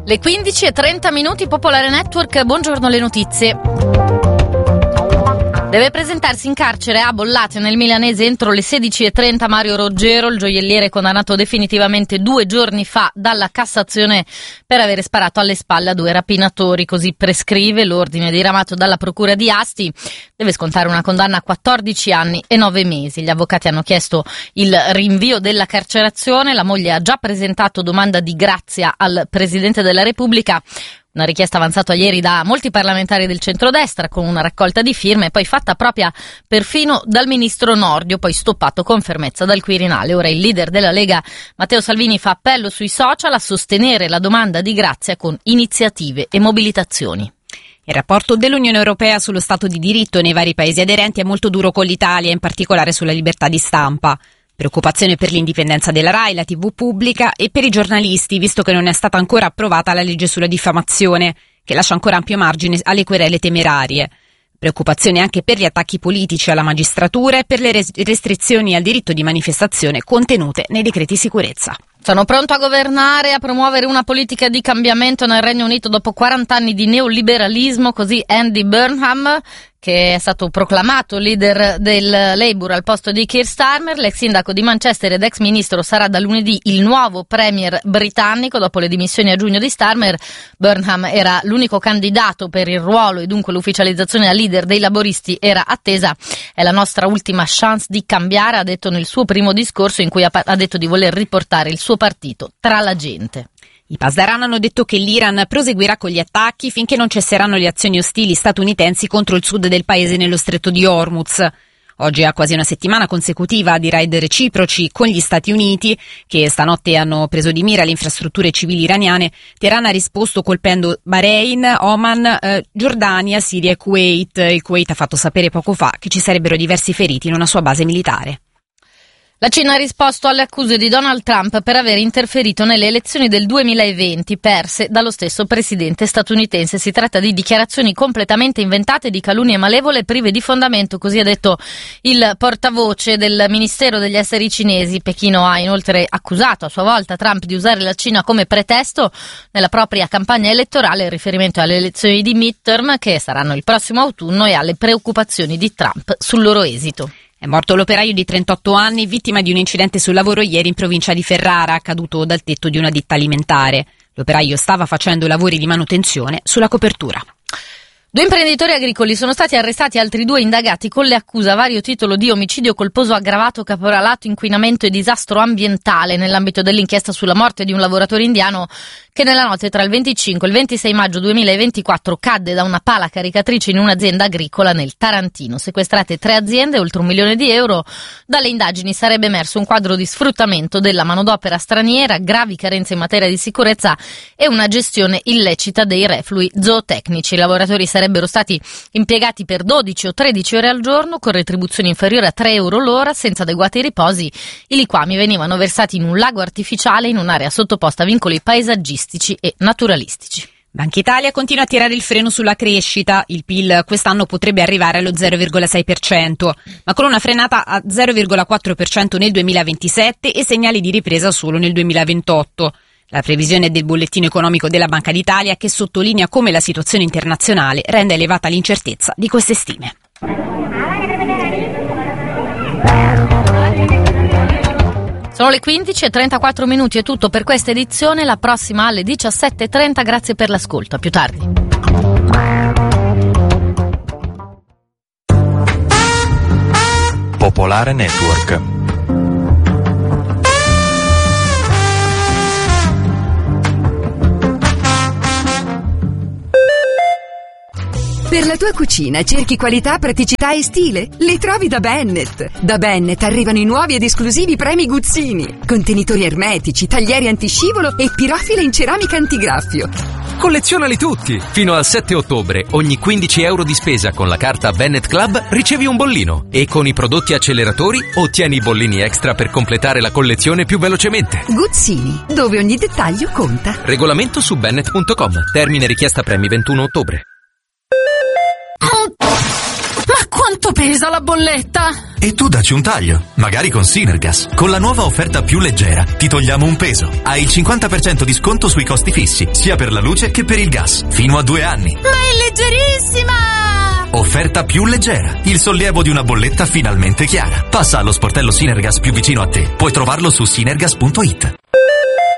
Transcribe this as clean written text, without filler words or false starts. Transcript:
Le 15:30, Popolare Network, buongiorno, le notizie. Deve presentarsi in carcere a Bollate, nel milanese, entro le 16:30 Mario Roggero, il gioielliere condannato definitivamente 2 giorni fa dalla Cassazione per avere sparato alle spalle a 2 rapinatori. Così prescrive l'ordine diramato dalla Procura di Asti. Deve scontare una condanna a 14 anni e 9 mesi. Gli avvocati hanno chiesto il rinvio della carcerazione. La moglie ha già presentato domanda di grazia al Presidente della Repubblica. Una richiesta avanzata ieri da molti parlamentari del centrodestra con una raccolta di firme, poi fatta propria perfino dal ministro Nordio, poi stoppato con fermezza dal Quirinale. Ora il leader della Lega, Matteo Salvini, fa appello sui social a sostenere la domanda di grazia con iniziative e mobilitazioni. Il rapporto dell'Unione Europea sullo Stato di diritto nei vari paesi aderenti è molto duro con l'Italia, in particolare sulla libertà di stampa. Preoccupazione per l'indipendenza della RAI, la TV pubblica, e per i giornalisti, visto che non è stata ancora approvata la legge sulla diffamazione, che lascia ancora ampio margine alle querele temerarie. Preoccupazione anche per gli attacchi politici alla magistratura e per le restrizioni al diritto di manifestazione contenute nei decreti sicurezza. Sono pronto a governare e a promuovere una politica di cambiamento nel Regno Unito dopo 40 anni di neoliberalismo, così Andy Burnham, che è stato proclamato leader del Labour al posto di Keir Starmer. L'ex sindaco di Manchester ed ex ministro sarà da lunedì il nuovo premier britannico dopo le dimissioni a giugno di Starmer. Burnham era l'unico candidato per il ruolo e dunque l'ufficializzazione a leader dei laboristi era attesa. È la nostra ultima chance di cambiare, ha detto nel suo primo discorso, in cui ha detto di voler riportare il suo partito tra la gente. I Pasdaran hanno detto che l'Iran proseguirà con gli attacchi finché non cesseranno le azioni ostili statunitensi contro il sud del paese nello stretto di Hormuz. Oggi è quasi una settimana consecutiva di raid reciproci con gli Stati Uniti, che stanotte hanno preso di mira le infrastrutture civili iraniane. Teheran ha risposto colpendo Bahrain, Oman, Giordania, Siria e Kuwait. Il Kuwait ha fatto sapere poco fa che ci sarebbero diversi feriti in una sua base militare. La Cina ha risposto alle accuse di Donald Trump per aver interferito nelle elezioni del 2020 perse dallo stesso presidente statunitense. Si tratta di dichiarazioni completamente inventate, di calunnie malevole prive di fondamento, così ha detto il portavoce del Ministero degli Esteri cinesi. Pechino ha inoltre accusato a sua volta Trump di usare la Cina come pretesto nella propria campagna elettorale in riferimento alle elezioni di midterm che saranno il prossimo autunno e alle preoccupazioni di Trump sul loro esito. È morto l'operaio di 38 anni, vittima di un incidente sul lavoro ieri in provincia di Ferrara, caduto dal tetto di una ditta alimentare. L'operaio stava facendo lavori di manutenzione sulla copertura. 2 imprenditori agricoli sono stati arrestati, altri 2 indagati con le accuse a vario titolo di omicidio colposo aggravato, caporalato, inquinamento e disastro ambientale nell'ambito dell'inchiesta sulla morte di un lavoratore indiano che nella notte tra il 25 e il 26 maggio 2024 cadde da una pala caricatrice in un'azienda agricola nel Tarantino. Sequestrate 3 aziende, oltre €1 milione. Dalle indagini sarebbe emerso un quadro di sfruttamento della manodopera straniera, gravi carenze in materia di sicurezza e una gestione illecita dei reflui zootecnici. I lavoratori sarebbero stati impiegati per 12 o 13 ore al giorno con retribuzione inferiore a €3 l'ora, senza adeguati riposi. I liquami venivano versati in un lago artificiale in un'area sottoposta a vincoli paesaggistici e naturalistici. Banca Italia continua a tirare il freno sulla crescita. Il PIL quest'anno potrebbe arrivare allo 0,6%, ma con una frenata a 0,4% nel 2027 e segnali di ripresa solo nel 2028. La previsione del bollettino economico della Banca d'Italia, che sottolinea come la situazione internazionale renda elevata l'incertezza di queste stime. Sono le 15:34, è tutto per questa edizione, la prossima alle 17:30, grazie per l'ascolto, a più tardi. Popolare Network. Per la tua cucina cerchi qualità, praticità e stile? Li trovi da Bennett. Da Bennett arrivano i nuovi ed esclusivi premi Guzzini. Contenitori ermetici, taglieri antiscivolo e pirofile in ceramica antigraffio. Collezionali tutti! Fino al 7 ottobre, ogni €15 di spesa con la carta Bennett Club ricevi un bollino. E con i prodotti acceleratori ottieni i bollini extra per completare la collezione più velocemente. Guzzini, dove ogni dettaglio conta. Regolamento su bennett.com. Termine richiesta premi 21 ottobre. Ma quanto Quanto pesa la bolletta? E tu dacci un taglio, magari con Sinergas. Con la nuova offerta più leggera ti togliamo un peso. Hai il 50% di sconto sui costi fissi, sia per la luce che per il gas, fino a 2 anni. Ma è leggerissima! Offerta più leggera, il sollievo di una bolletta finalmente chiara. Passa allo sportello Sinergas più vicino a te. Puoi trovarlo su sinergas.it.